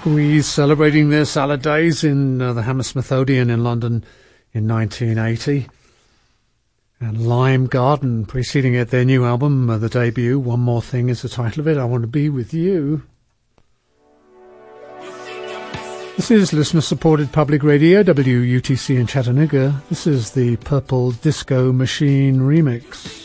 Squeeze celebrating their salad days in the Hammersmith Odeon in London in 1980. And Lime Garden preceding it, their new album, the debut. One More Thing is the title of it. I Want to Be With You. This is listener-supported public radio, WUTC in Chattanooga. This is the Purple Disco Machine remix.